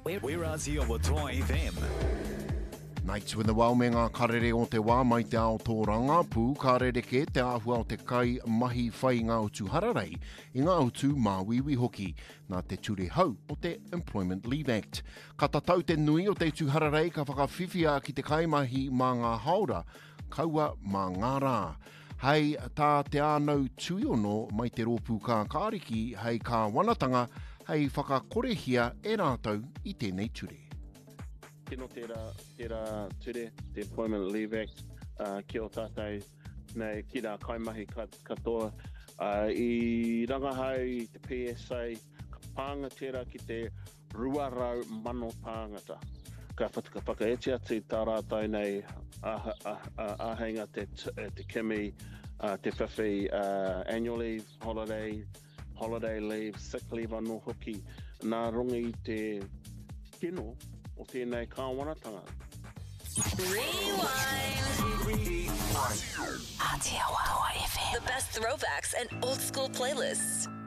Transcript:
We're Aussie o Toa FM. Nights when the wau me ngā karere o te wā mai te ao tōranga, pū karere ke te āhua o te kai mahi whai ngā utu hararei i ngā utu māwiwi hoki, nā te ture hau o te Employment Leave Act. Ka tatau te nui o te utu hararei ka whakawhiwhia ki te kai mahi mā ngā haura, kaua mā ngā rā. Hei tā te ānau tuiono mai te rōpū kā kāriki, hei kā wanatanga, hei whakakorehia e rātou i tēnei ture. Tino tērā ture, te Employment Leave Act, ki o tātai nei ki rā kaimahi katoa. I rangahau te PSA, ka pānga tērā ki te 2,000 pāngata. Ka whakaetia atu tā rātou nei āhenga te kimi, te whiwhi annual leave, holiday leave, sick leave anō hoki. Nā rongi te kino o tēnei kāwanatanga. Rewind. Aotearoa FM. The best throwbacks and old school playlists.